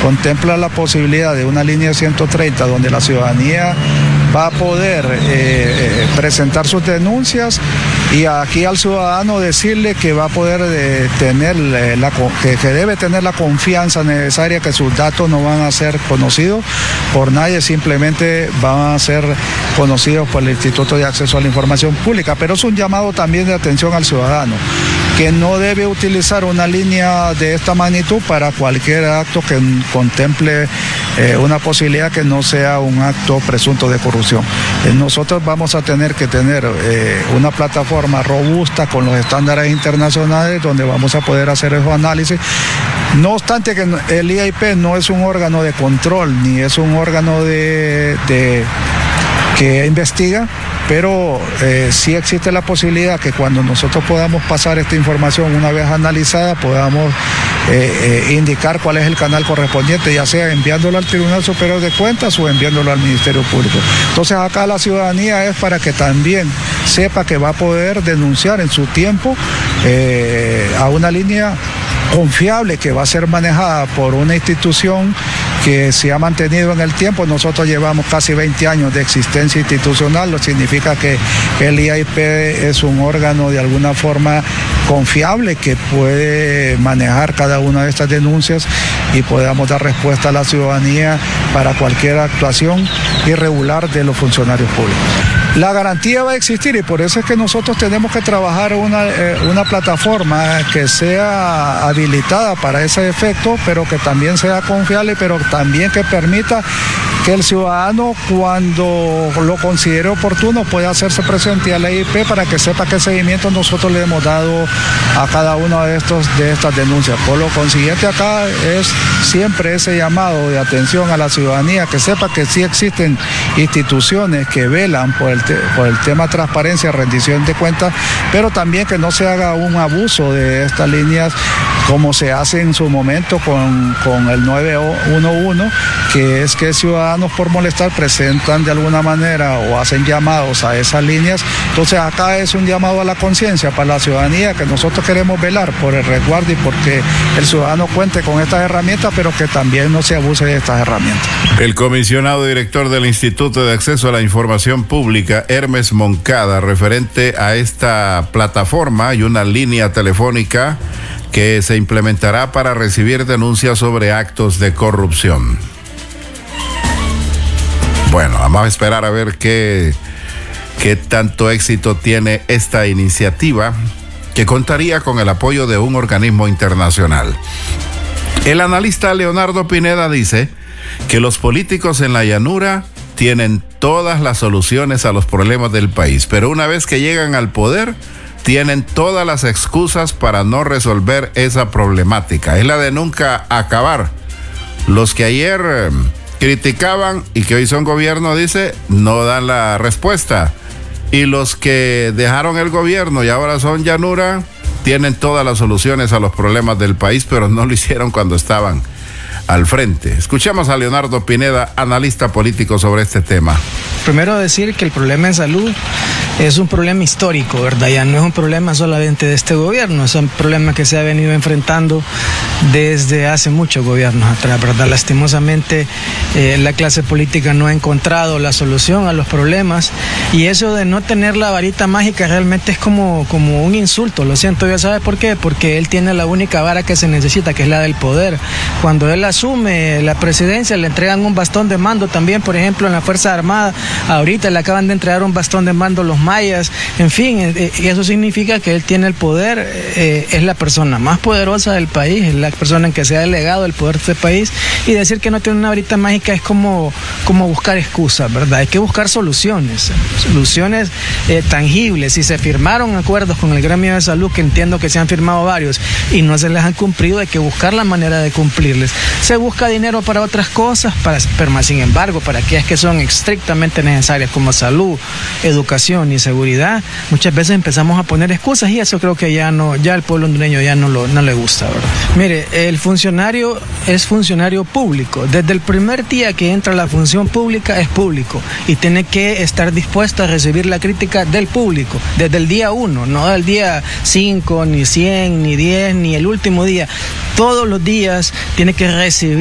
contempla la posibilidad de una línea 130 donde la ciudadanía va a poder presentar sus denuncias y aquí al ciudadano decirle que va a poder tener que debe tener la confianza necesaria, que sus datos no van a ser conocidos por nadie, simplemente van a ser conocidos por el Instituto de Acceso a la Información Pública. Pero es un llamado también de atención al ciudadano, que no debe utilizar una línea de esta magnitud para cualquier acto que contemple una posibilidad que no sea un acto presunto de corrupción. Nosotros vamos a tener que tener una plataforma robusta con los estándares internacionales donde vamos a poder hacer esos análisis. No obstante que el IAIP no es un órgano de control ni es un órgano que investiga, pero sí existe la posibilidad que cuando nosotros podamos pasar esta información una vez analizada, podamos indicar cuál es el canal correspondiente, ya sea enviándolo al Tribunal Superior de Cuentas o enviándolo al Ministerio Público. Entonces acá la ciudadanía es para que también sepa que va a poder denunciar en su tiempo a una línea confiable que va a ser manejada por una institución que se ha mantenido en el tiempo. Nosotros llevamos casi 20 años de existencia institucional, lo que significa que el IAIP es un órgano de alguna forma confiable que puede manejar cada una de estas denuncias y podamos dar respuesta a la ciudadanía para cualquier actuación irregular de los funcionarios públicos. La garantía va a existir y por eso es que nosotros tenemos que trabajar una plataforma que sea habilitada para ese efecto, pero que también sea confiable, pero también que permita que el ciudadano, cuando lo considere oportuno, pueda hacerse presente a la IAIP para que sepa qué seguimiento nosotros le hemos dado a cada una de estas denuncias. Por lo consiguiente, acá es siempre ese llamado de atención a la ciudadanía, que sepa que sí existen instituciones que velan por el tema transparencia, rendición de cuentas, pero también que no se haga un abuso de estas líneas como se hace en su momento con el 911, que es que ciudadanos por molestar presentan de alguna manera o hacen llamados a esas líneas. Entonces acá es un llamado a la conciencia para la ciudadanía, que nosotros queremos velar por el resguardo y porque el ciudadano cuente con estas herramientas, pero que también no se abuse de estas herramientas. El comisionado director del Instituto de Acceso a la Información Pública, Hermes Moncada, referente a esta plataforma y una línea telefónica que se implementará para recibir denuncias sobre actos de corrupción. Bueno, vamos a esperar a ver qué tanto éxito tiene esta iniciativa, que contaría con el apoyo de un organismo internacional. El analista Leonardo Pineda dice que los políticos en la llanura tienen todas las soluciones a los problemas del país, pero una vez que llegan al poder, tienen todas las excusas para no resolver esa problemática. Es la de nunca acabar. Los que ayer criticaban y que hoy son gobierno, dice, no dan la respuesta. Y los que dejaron el gobierno y ahora son llanura, tienen todas las soluciones a los problemas del país, pero no lo hicieron cuando estaban al frente. Escuchemos a Leonardo Pineda, analista político, sobre este tema. Primero decir que el problema en salud es un problema histórico, ¿verdad? Ya no es un problema solamente de este gobierno, es un problema que se ha venido enfrentando desde hace muchos gobiernos atrás, ¿verdad? Lastimosamente, la clase política no ha encontrado la solución a los problemas, y eso de no tener la varita mágica realmente es como un insulto, lo siento. ¿Ya sabe por qué? Porque él tiene la única vara que se necesita, que es la del poder. Cuando él asume la presidencia, le entregan un bastón de mando también, por ejemplo, en la Fuerza Armada. Ahorita le acaban de entregar un bastón de mando los mayas, en fin, y eso significa que él tiene el poder, es la persona más poderosa del país, es la persona en que se ha delegado el poder de este país, y decir que no tiene una varita mágica es como buscar excusas, ¿verdad? Hay que buscar soluciones tangibles. Si se firmaron acuerdos con el gremio de salud, que entiendo que se han firmado varios, y no se les han cumplido, hay que buscar la manera de cumplirles. Se busca dinero para otras cosas, pero más sin embargo, para aquellas que son estrictamente necesarias, como salud, educación y seguridad, muchas veces empezamos a poner excusas, y eso creo que ya el pueblo hondureño ya no le gusta, ¿verdad? Mire, el funcionario es funcionario público. Desde el primer día que entra a la función pública es público, y tiene que estar dispuesto a recibir la crítica del público desde el día 1, no del día 5, ni 100, ni 10, ni el último día. Todos los días tiene que recibir